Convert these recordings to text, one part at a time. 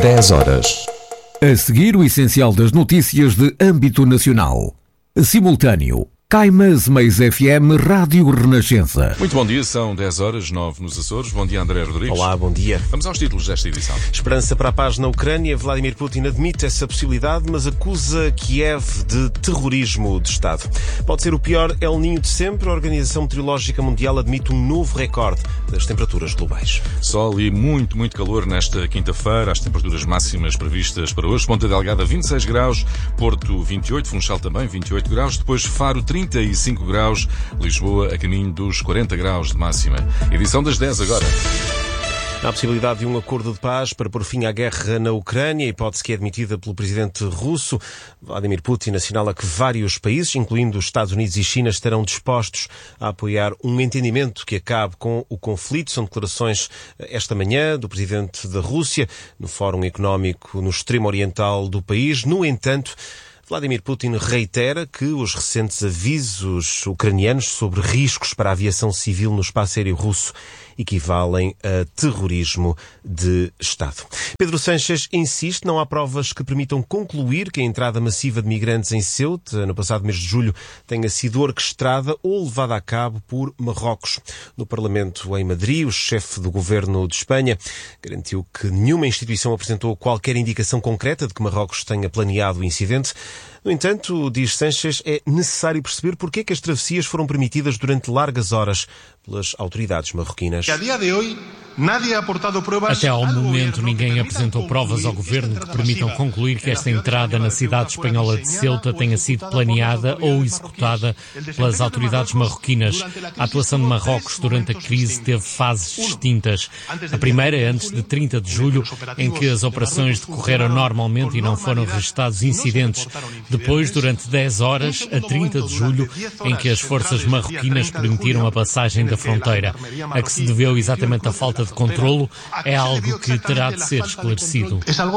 10 horas. A seguir, o essencial das notícias de âmbito nacional. Simultâneo. Caimas Mais FM Rádio Renascença. Muito bom dia, são 10 horas, 9 nos Açores. Bom dia, André Rodrigues. Olá, bom dia. Vamos aos títulos desta edição. Esperança para a paz na Ucrânia. Vladimir Putin admite essa possibilidade, mas acusa Kiev de terrorismo de Estado. Pode ser o pior El Niño de sempre. A Organização Meteorológica Mundial admite um novo recorde das temperaturas globais. Sol e muito calor nesta quinta-feira. As temperaturas máximas previstas para hoje. Ponta Delgada, 26 graus. Porto, 28. Funchal também, 28 graus. Depois Faro, 35 graus. Lisboa, a caminho dos 40 graus de máxima. Edição das 10 agora. Há a possibilidade de um acordo de paz para pôr fim à guerra na Ucrânia, hipótese que é admitida pelo presidente russo. Vladimir Putin assinala que vários países, incluindo os Estados Unidos e China, estarão dispostos a apoiar um entendimento que acabe com o conflito. São declarações esta manhã do presidente da Rússia no Fórum Económico no extremo oriental do país. No entanto, Vladimir Putin reitera que os recentes avisos ucranianos sobre riscos para a aviação civil no espaço aéreo russo equivalem a terrorismo de Estado. Pedro Sánchez insiste, não há provas que permitam concluir que a entrada massiva de migrantes em Ceuta, no passado mês de julho, tenha sido orquestrada ou levada a cabo por Marrocos. No Parlamento em Madrid, o chefe do governo de Espanha garantiu que nenhuma instituição apresentou qualquer indicação concreta de que Marrocos tenha planeado o incidente. No entanto, diz Sánchez, é necessário perceber porque é que as travessias foram permitidas durante largas horas pelas autoridades marroquinas. Até ao momento, ninguém apresentou provas ao governo que permitam concluir que esta entrada na cidade espanhola de Ceuta tenha sido planeada ou executada pelas autoridades marroquinas. A atuação de Marrocos durante a crise teve fases distintas. A primeira, antes de 30 de julho, em que as operações decorreram normalmente e não foram registados incidentes. Depois, durante 10 horas, a 30 de julho, em que as forças marroquinas permitiram a passagem da fronteira. A que se deveu exatamente a falta de controlo é algo que terá de ser esclarecido.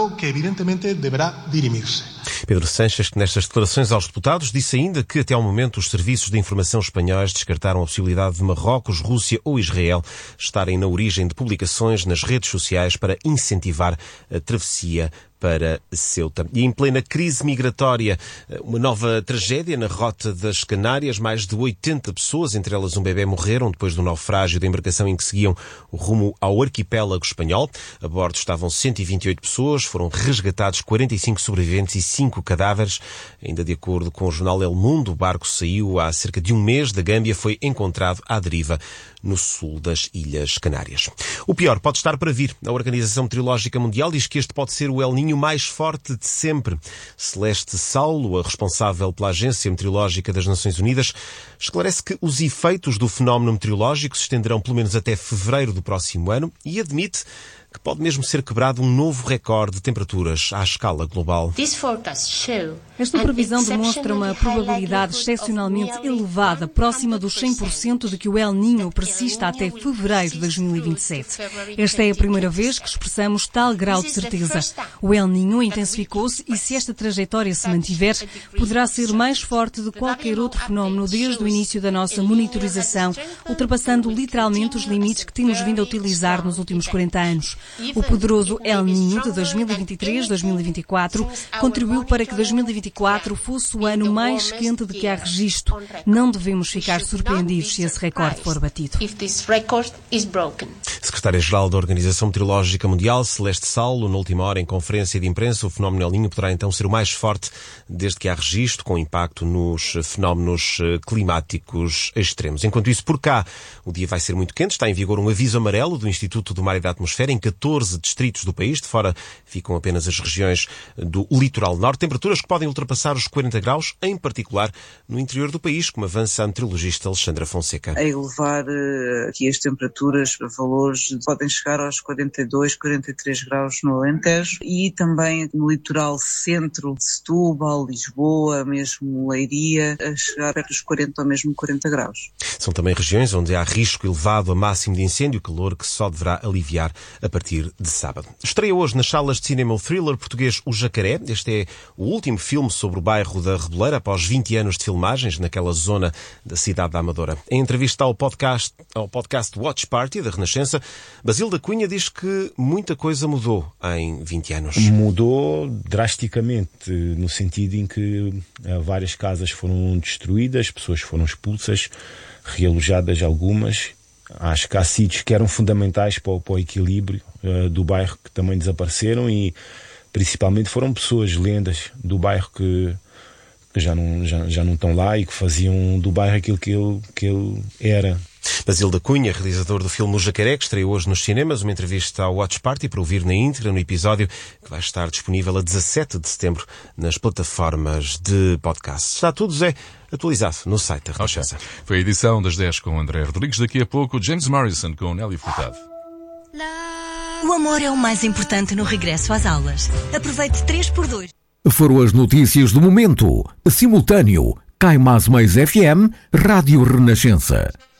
Pedro Sánchez, que nestas declarações aos deputados, disse ainda que até ao momento os serviços de informação espanhóis descartaram a possibilidade de Marrocos, Rússia ou Israel estarem na origem de publicações nas redes sociais para incentivar a travessia para Ceuta. E em plena crise migratória, uma nova tragédia na rota das Canárias. Mais de 80 pessoas, entre elas um bebê, morreram depois do naufrágio da embarcação em que seguiam o rumo ao arquipélago espanhol. A bordo estavam 128 pessoas, foram resgatados 45 sobreviventes e 5 cadáveres. Ainda de acordo com o jornal El Mundo, o barco saiu há cerca de um mês da Gâmbia, foi encontrado à deriva no sul das Ilhas Canárias. O pior pode estar para vir. A Organização Meteorológica Mundial diz que este pode ser o El Niño mais forte de sempre. Celeste Saulo, a responsável pela Agência Meteorológica das Nações Unidas, esclarece que os efeitos do fenómeno meteorológico se estenderão pelo menos até fevereiro do próximo ano e admite que pode mesmo ser quebrado um novo recorde de temperaturas à escala global. Esta previsão demonstra uma probabilidade excepcionalmente elevada, próxima dos 100% de que o El Niño persista até fevereiro de 2027. Esta é a primeira vez que expressamos tal grau de certeza. O El Niño intensificou-se e, se esta trajetória se mantiver, poderá ser mais forte de qualquer outro fenómeno desde o início da nossa monitorização, ultrapassando literalmente os limites que temos vindo a utilizar nos últimos 40 anos. O poderoso El Niño de 2023-2024 contribuiu para que 2024 fosse o ano mais quente de que há registro. Não devemos ficar surpreendidos se esse recorde for batido. Secretária-Geral da Organização Meteorológica Mundial, Celeste Saulo, na última hora em conferência de imprensa, o fenómeno El Niño poderá então ser o mais forte desde que há registro, com impacto nos fenómenos climáticos extremos. Enquanto isso, por cá, o dia vai ser muito quente. Está em vigor um aviso amarelo do Instituto do Mar e da Atmosfera em 14 distritos do país. De fora ficam apenas as regiões do litoral norte. Temperaturas que podem ultrapassar os 40 graus, em particular no interior do país, como avança a meteorologista Alexandra Fonseca. A elevar aqui as temperaturas a valores podem chegar aos 42, 43 graus no Alentejo e também no litoral centro de Setúbal, Lisboa, mesmo Leiria, a chegar perto dos 40 ou mesmo 40 graus. São também regiões onde há risco elevado a máximo de incêndio, calor que só deverá aliviar a partir de sábado. Estreia hoje nas salas de cinema o thriller português O Jacaré. Este é o último filme sobre o bairro da Reboleira, após 20 anos de filmagens naquela zona da cidade da Amadora. Em entrevista ao podcast Watch Party da Renascença, Basílio da Cunha diz que muita coisa mudou em 20 anos. Mudou drasticamente, no sentido em que várias casas foram destruídas, pessoas foram expulsas, realojadas algumas. Acho que há sítios que eram fundamentais para o equilíbrio do bairro que também desapareceram e principalmente foram pessoas, lendas do bairro que já não estão lá e que faziam do bairro aquilo que ele era. Basílio da Cunha, realizador do filme O Jacaré, que estreou hoje nos cinemas, uma entrevista ao Watch Party para ouvir na íntegra no episódio que vai estar disponível a 17 de setembro nas plataformas de podcast. Está tudo, Zé, atualizado no site da Renascença. Foi a edição das 10 com André Rodrigues. Daqui a pouco, James Morrison com Nelly Furtado. O amor é o mais importante no regresso às aulas. Aproveite 3x2. Foram as notícias do momento. Simultâneo. Cai Mais FM, Rádio Renascença.